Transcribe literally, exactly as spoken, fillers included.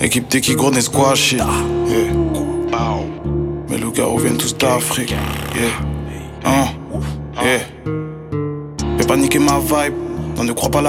Équipe d'équipe gros n'est squash. Yeah. Mes loups-garous viennent tous d'Afrique. Yeah. Hein. Yeah. Fais paniquer ma vibe. Non, ne crois pas la